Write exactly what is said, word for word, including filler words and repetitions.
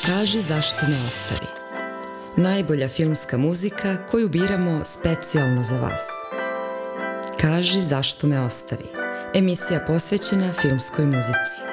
Kaži zašto me ostavi. Najbolja filmska muzika koju biramo specijalno za vas. Kaži zašto me ostavi. Emisija posvećena filmskoj muzici.